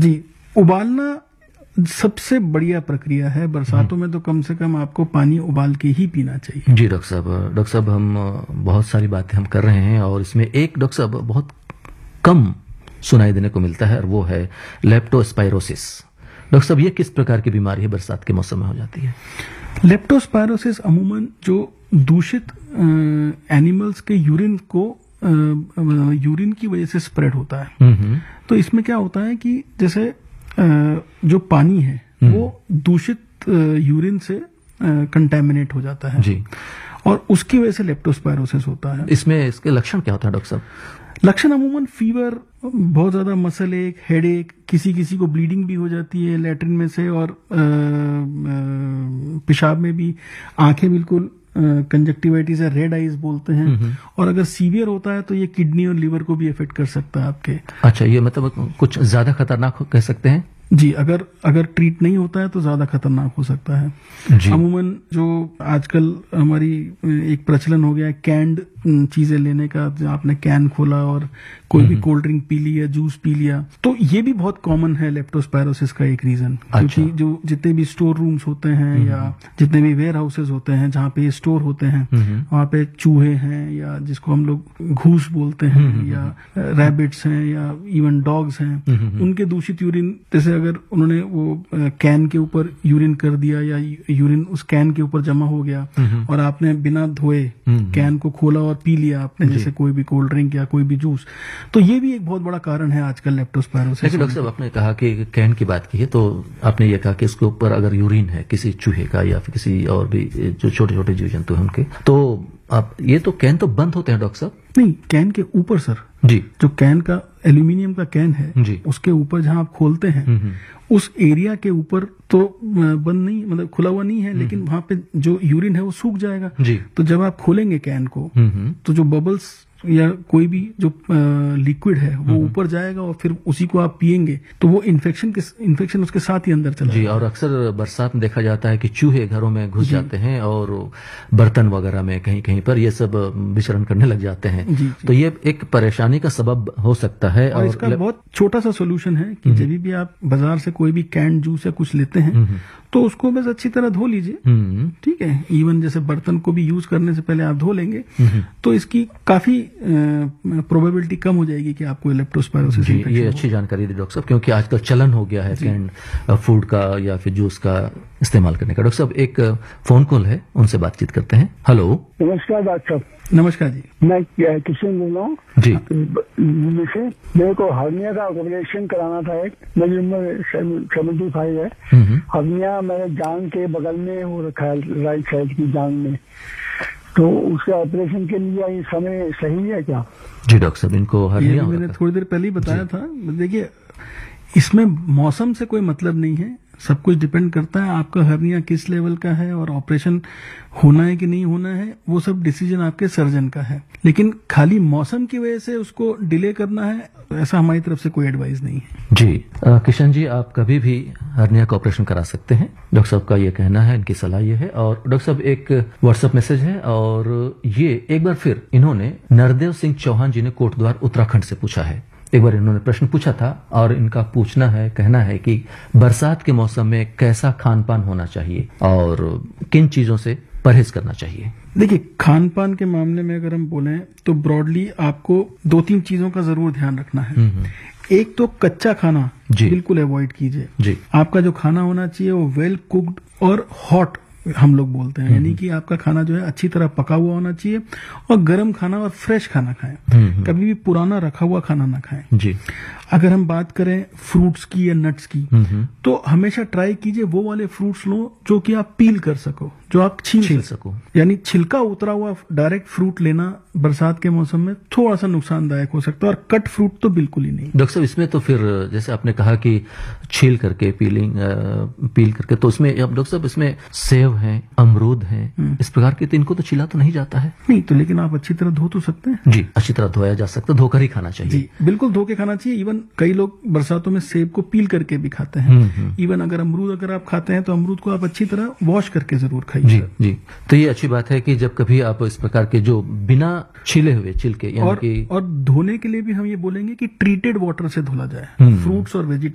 जी, उबालना सबसे बढ़िया प्रक्रिया है। बरसातों में तो कम से कम आपको पानी उबाल के ही पीना चाहिए। जी डॉक्टर साहब हम बहुत सारी बातें हम कर रहे हैं और इसमें एक डॉक्टर साहब बहुत कम सुनाई देने को मिलता है और वो है लेप्टोस्पाइरोसिस। डॉक्टर साहब ये किस प्रकार की बीमारी है, बरसात के मौसम में हो जाती है? लेप्टोस्पाइरोसिस अमूमन जो दूषित एनिमल्स के यूरिन को यूरिन की वजह से स्प्रेड होता है। तो इसमें क्या होता है कि जैसे जो पानी है वो दूषित यूरिन से कंटेमिनेट हो जाता है जी, और उसकी वजह से लेप्टोस्पाइरोसिस होता है। इसमें इसके लक्षण क्या होता है डॉक्टर साहब? लक्षण अमूमन फीवर, बहुत ज्यादा मसल एक, हेडेक, किसी किसी को ब्लीडिंग भी हो जाती है लैट्रिन में से, और पेशाब में भी आंखें बिल्कुल कंजक्टिवाइटिस या रेड आईज बोलते हैं। और अगर सीवियर होता है तो ये किडनी और लिवर को भी इफेक्ट कर सकता है आपके। अच्छा, ये मतलब कुछ ज्यादा खतरनाक कह सकते हैं? जी, अगर ट्रीट नहीं होता है तो ज्यादा खतरनाक हो सकता है। अमूमन जो आजकल हमारी एक प्रचलन हो गया है कैंड चीजें लेने का, आपने कैन खोला और कोई भी कोल्ड ड्रिंक पी ली या जूस पी लिया, तो ये भी बहुत कॉमन है लेप्टोस्पाइरोसिस का एक रीजन। क्योंकि जो जितने भी स्टोर रूम्स होते हैं या जितने भी वेयर हाउसेज होते हैं जहाँ पे स्टोर होते हैं, वहाँ पे चूहे हैं या जिसको हम लोग घूस बोलते हैं या रैबिट्स हैं या इवन डॉग्स हैं, उनके दूषित यूरिन, जैसे अगर उन्होंने वो कैन के ऊपर यूरिन कर दिया या यूरिन उस कैन के ऊपर जमा हो गया और आपने बिना धोए कैन को खोला और पी लिया आपने, जैसे कोई भी कोल्ड ड्रिंक या कोई भी जूस, तो ये भी एक बहुत बड़ा कारण है आजकल लेप्टोस्पाइरोसिस। डॉक्टर साहब आपने कहा कि कैन की बात की है, तो आपने ये कहा कि इसके ऊपर अगर यूरिन है किसी चूहे का या फिर किसी और भी जो छोटे छोटे जीव जंतु हैं उनके, तो आप ये तो कैन तो बंद होते हैं डॉक्टर साहब? नहीं, कैन के ऊपर सर जी, जो कैन का एल्यूमिनियम का कैन है जी, उसके ऊपर जहां आप खोलते हैं उस एरिया के ऊपर तो बंद नहीं, मतलब खुला हुआ नहीं है, लेकिन वहां पे जो यूरिन है वो सूख जाएगा जी। तो जब आप खोलेंगे कैन को तो जो बबल्स या कोई भी जो लिक्विड है वो ऊपर जाएगा और फिर उसी को आप पिएंगे तो वो इन्फेक्शन उसके साथ ही अंदर चला जी। और अक्सर बरसात में देखा जाता है कि चूहे घरों में घुस जाते हैं और बर्तन वगैरह में कहीं कहीं पर ये सब विचरण करने लग जाते हैं जी, तो ये एक परेशानी का सबब हो सकता है। और इसका बहुत छोटा सा सोल्यूशन है कि जब भी आप बाजार से कोई भी कैंड जूस या कुछ लेते हैं तो उसको बस अच्छी तरह धो लीजिए, ठीक है। इवन जैसे बर्तन को भी यूज करने से पहले आप धो लेंगे तो इसकी काफी प्रोबेबिलिटी कम हो जाएगी कि आपको लेप्टोस्पाइरोसिस इन्फेक्शन। ये अच्छी जानकारी दी डॉक्टर साहब, क्योंकि आजकल चलन हो गया है कैंड फूड का या फिर जूस का इस्तेमाल करने का। डॉक्टर साहब एक फोन कॉल है, उनसे बातचीत करते हैं। हेलो, नमस्कार डॉक्टर साहब। नमस्कार जी, मैं किशन बोल रहा हूँ जी। जैसे मेरे को हर्निया का ऑपरेशन कराना था, एक मेरी उम्र 75 है। हर्निया मेरे जांग के बगल में हो रखा है, राइट साइड की जांग में, तो उसके ऑपरेशन के लिए ये समय सही है क्या? जी डॉक्टर साहब, इनको हर्निया मैंने थोड़ी देर पहले ही बताया था। देखिए, इसमें मौसम से कोई मतलब नहीं है, सब कुछ डिपेंड करता है आपका हर्निया किस लेवल का है और ऑपरेशन होना है कि नहीं होना है, वो सब डिसीजन आपके सर्जन का है। लेकिन खाली मौसम की वजह से उसको डिले करना है, ऐसा हमारी तरफ से कोई एडवाइस नहीं है जी। किशन जी, आप कभी भी हर्निया का ऑपरेशन करा सकते हैं, डॉक्टर साहब का ये कहना है, इनकी सलाह ये है। और डॉक्टर साहब एक व्हाट्सएप मैसेज है और ये एक बार फिर इन्होंने नरदेव सिंह चौहान जी ने कोटद्वार उत्तराखंड से पूछा है। एक बार इन्होंने प्रश्न पूछा था और इनका कहना है कि बरसात के मौसम में कैसा खान पान होना चाहिए और किन चीजों से परहेज करना चाहिए। देखिए, खान पान के मामले में अगर हम बोलें तो ब्रॉडली आपको 2-3 चीजों का जरूर ध्यान रखना है। एक तो कच्चा खाना बिल्कुल अवॉइड कीजिए। आपका जो खाना होना चाहिए वो वेल कुक्ड और हॉट हम लोग बोलते हैं, यानी कि आपका खाना जो है अच्छी तरह पका हुआ होना चाहिए और गर्म खाना और फ्रेश खाना खाएं। कभी भी पुराना रखा हुआ खाना ना खाएं जी। अगर हम बात करें फ्रूट्स की या नट्स की, तो हमेशा ट्राई कीजिए वो वाले फ्रूट्स लो जो कि आप पील कर सको, जो आप छील सको। यानी छिलका उतरा हुआ डायरेक्ट फ्रूट लेना बरसात के मौसम में थोड़ा सा नुकसानदायक हो सकता है, और कट फ्रूट तो बिल्कुल ही नहीं। डॉक्टर साहब, इसमें तो फिर जैसे आपने कहा कि छील करके पील करके, तो उसमें अब डॉक्टर साहब इसमें सेब है, अमरूद है, इस प्रकार के, तो इनको तो छिला तो नहीं जाता है? नहीं, तो लेकिन आप अच्छी तरह धो तो सकते हैं जी। अच्छी तरह धोया जा सकता है, धोकर ही खाना चाहिए जी, बिल्कुल धो के खाना चाहिए। इवन कई लोग बरसातों में सेब को पील करके भी खाते हैं। इवन अगर अमरूद आप खाते हैं तो अमरूद को आप अच्छी तरह वॉश करके जरूर खाइए जी जी। तो ये अच्छी बात है कि जब कभी आप इस प्रकार के जो बिना छिले हुए छिलके और धोने के लिए भी हम ये बोलेंगे कि ट्रीटेड वाटर से धुला जाए फ्रूट्स और वेजिटेबल्स।